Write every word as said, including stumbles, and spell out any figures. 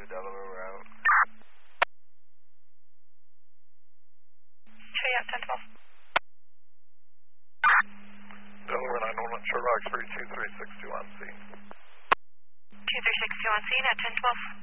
two Delaware, we're out. Tree up, ten twelve. Delaware nine one one, short rock three two three six two on scene. two three six two on scene at ten twelve.